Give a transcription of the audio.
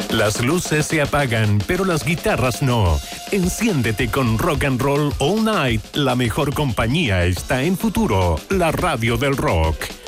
Las luces se apagan, pero las guitarras no. Enciéndete con Rock and Roll All Night. La mejor compañía está en Futuro, la radio del rock.